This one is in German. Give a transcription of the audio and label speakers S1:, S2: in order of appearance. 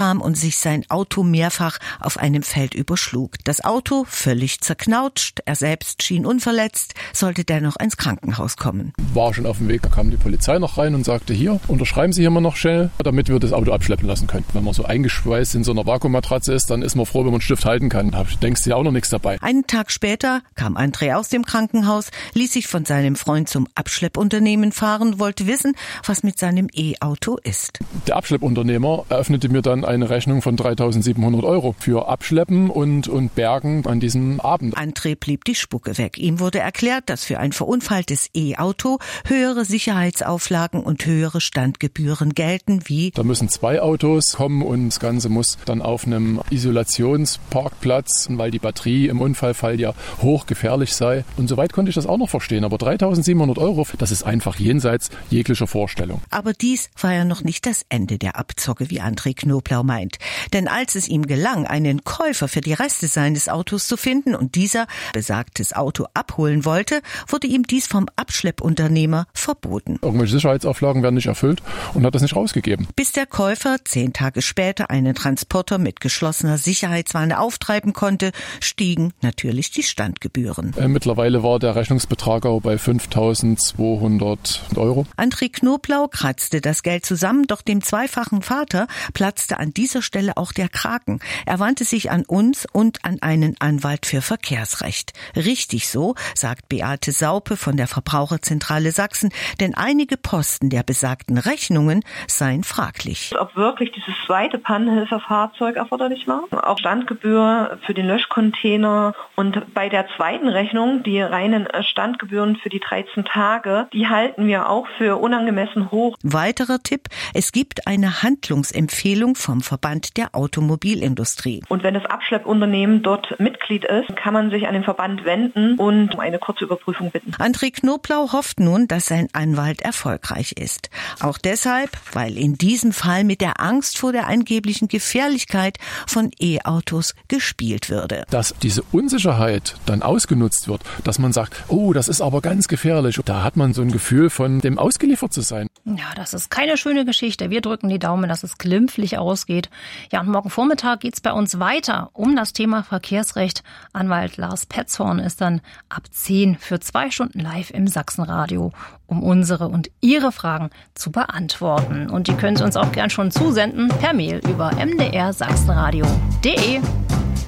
S1: kam und sich sein Auto mehrfach auf einem Feld überschlug. Das Auto völlig zerknautscht, er selbst schien unverletzt, sollte dennoch ins Krankenhaus kommen.
S2: War schon auf dem Weg, da kam die Polizei noch rein und sagte, hier, unterschreiben Sie hier mal noch schnell, damit wir das Auto abschleppen lassen können. Wenn man so eingeschweißt in so einer Vakuummatratze ist, dann ist man froh, wenn man einen Stift halten kann. Da denkst du ja auch noch nichts dabei.
S1: Einen Tag später kam André aus dem Krankenhaus, ließ sich von seinem Freund zum Abschleppunternehmen fahren, wollte wissen, was mit seinem E-Auto ist.
S2: Der Abschleppunternehmer eröffnete mir dann eine Rechnung von 3.700 € für Abschleppen und Bergen an diesem Abend.
S1: André blieb die Spucke weg. Ihm wurde erklärt, dass für ein verunfalltes E-Auto höhere Sicherheitsauflagen und höhere Standgebühren gelten wie:
S2: Da müssen 2 Autos kommen und das Ganze muss dann auf einem Isolationsparkplatz, weil die Batterie im Unfallfall ja hochgefährlich sei. Und soweit konnte ich das auch noch verstehen. Aber 3.700 €, das ist einfach jenseits jeglicher Vorstellung.
S1: Aber dies war ja noch nicht das Ende der Abzocke, wie André Knoblau meint. Denn als es ihm gelang, einen Käufer für die Reste seines Autos zu finden und dieser besagtes Auto abholen wollte, wurde ihm dies vom Abschleppunternehmer verboten.
S2: Irgendwelche Sicherheitsauflagen werden nicht erfüllt und hat das nicht rausgegeben.
S1: Bis der Käufer 10 Tage später einen Transporter mit geschlossener Sicherheitswanne auftreiben konnte, stiegen natürlich die Standgebühren.
S2: Mittlerweile war der Rechnungsbetrag auch bei 5.200 €.
S1: André Knoblau kratzte das Geld zusammen, doch dem zweifachen Vater platzte an dieser Stelle auch der Kragen. Er wandte sich an uns und an einen Anwalt für Verkehrsrecht. Richtig so, sagt Beate Saupe von der Verbraucherzentrale Sachsen, denn einige Posten der besagten Rechnungen seien fraglich.
S3: Ob wirklich dieses zweite Pannenhelferfahrzeug erforderlich war, auch Standgebühr für den Löschcontainer und bei der zweiten Rechnung, die reinen Standgebühren für die 13 Tage, die halten wir auch für unangemessen hoch.
S1: Weiterer Tipp, es gibt eine Handlungsempfehlung vom Verband der Automobilindustrie.
S3: Und wenn das Abschleppunternehmen dort Mitglied ist, kann man sich an den Verband wenden und um eine kurze Überprüfung bitten.
S1: André Knoblau hofft nun, dass sein Anwalt erfolgreich ist. Auch deshalb, weil in diesem Fall mit der Angst vor der angeblichen Gefährlichkeit von E-Autos gespielt würde.
S2: Dass diese Unsicherheit dann ausgenutzt wird, dass man sagt, oh, das ist aber ganz gefährlich. Da hat man so ein Gefühl von dem ausgeliefert zu sein.
S4: Ja, das ist keine schöne Geschichte. Wir drücken die Daumen, dass es glimpflich ausgeht. Ja, und morgen Vormittag geht's bei uns weiter um das Thema Verkehrsrecht. Anwalt Lars Petzhorn ist dann ab 10 für 2 Stunden live im Sachsenradio, um unsere und Ihre Fragen zu beantworten. Und die können Sie uns auch gern schon zusenden per Mail über mdr-sachsenradio.de.